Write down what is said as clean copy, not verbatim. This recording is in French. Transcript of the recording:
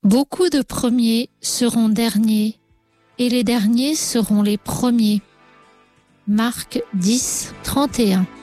Beaucoup de premiers seront derniers, et les derniers seront les premiers. Marc 10, 31.